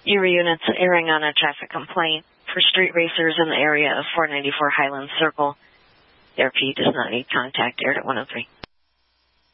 URI units airing on a traffic complaint for street racers in the area of 494 Highland Circle. The RP does not need contact, aired at 103.